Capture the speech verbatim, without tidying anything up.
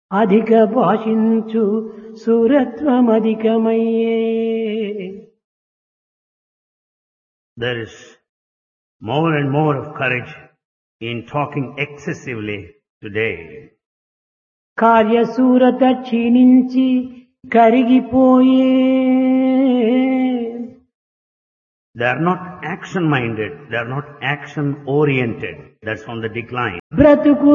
అధిక భాషించు సూరత్వమధికమయ్యే. There is more and more of courage in talking excessively today. కార్యశూరత క్షీణించి కరిగిపోయే. They are not action-minded. They are not action-oriented. That's on the decline. బ్రతుకు